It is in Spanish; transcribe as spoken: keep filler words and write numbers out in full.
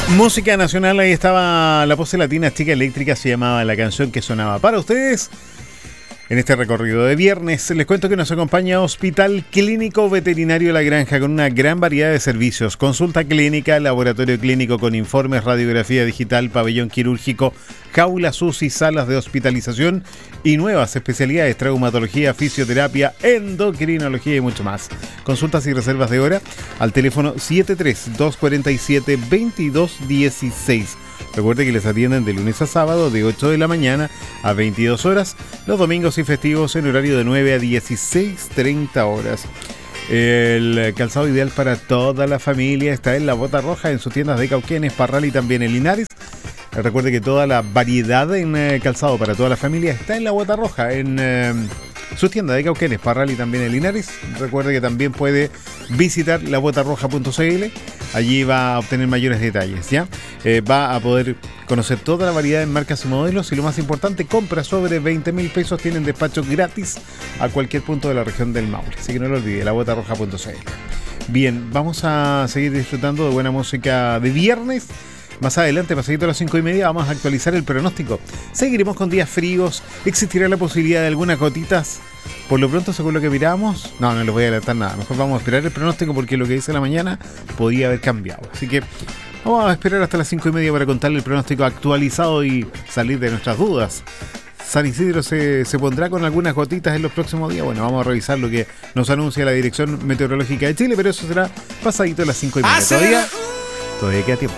Música nacional, ahí estaba la Pose Latina, Chica Eléctrica, se llamaba la canción que sonaba para ustedes. En este recorrido de viernes les cuento que nos acompaña Hospital Clínico Veterinario La Granja con una gran variedad de servicios. Consulta clínica, laboratorio clínico con informes, radiografía digital, pabellón quirúrgico, jaulas U C I, salas de hospitalización y nuevas especialidades, traumatología, fisioterapia, endocrinología y mucho más. Consultas y reservas de hora al teléfono siete tres, dos cuatro siete, dos dos uno seis. Recuerde que les atienden de lunes a sábado de ocho de la mañana a veintidós horas, los domingos y festivos en horario de nueve a dieciséis treinta horas. El calzado ideal para toda la familia está en La Bota Roja, en sus tiendas de Cauquenes, Parral y también en Linares. Recuerde que toda la variedad en eh, calzado para toda la familia está en La Bota Roja, en eh, sus tiendas de Cauquenes, Parral y también en Linares. Recuerde que también puede visitar la bota roja punto c l. Allí va a obtener mayores detalles, ¿ya? Eh, va a poder conocer toda la variedad en marcas y modelos y lo más importante, compra sobre veinte mil pesos, tienen despacho gratis a cualquier punto de la región del Maule. Así que no lo olvide, la bota roja punto c l. Bien, vamos a seguir disfrutando de buena música de viernes. Más adelante, pasadito a las cinco y media, vamos a actualizar el pronóstico. Seguiremos con días fríos, existirá la posibilidad de algunas gotitas. Por lo pronto, según lo que miramos, no, no les voy a adelantar nada. Mejor vamos a esperar el pronóstico porque lo que dice la mañana podía haber cambiado. Así que vamos a esperar hasta las cinco y media para contarle el pronóstico actualizado y salir de nuestras dudas. San Isidro se, se pondrá con algunas gotitas en los próximos días. Bueno, vamos a revisar lo que nos anuncia la Dirección Meteorológica de Chile, pero eso será pasadito a las cinco y media. Todavía, todavía queda tiempo.